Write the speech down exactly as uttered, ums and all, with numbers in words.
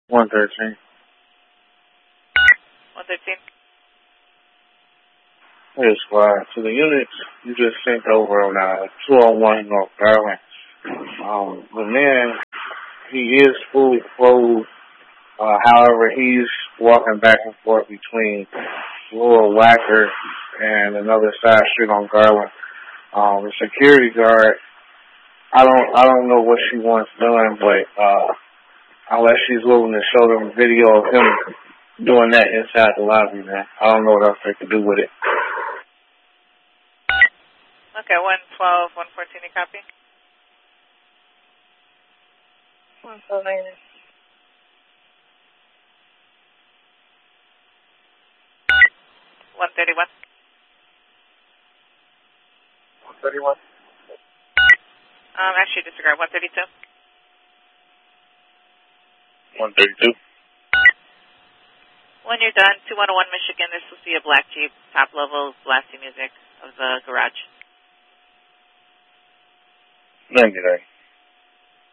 one thirteen. one thirteen. Hey, squad. So the units you just sent over on uh, two oh one North Garland, um, the man, he is fully clothed. Uh, however, he's walking back and forth between Lower Wacker and another side street on Garland. Um, the security guard, I don't, I don't know what she wants done, but uh, unless she's willing to show them video of him doing that inside the lobby, man, I don't know what else they could do with it. Okay, one twelve, one fourteen, you copy? one twelve, one thirty-one. one thirty-one? Um, actually, disregard. one thirty-two. one thirty-two. When you're done, two one one Michigan, this will be a black Jeep, top level, blasting music of the garage. ninety-nine.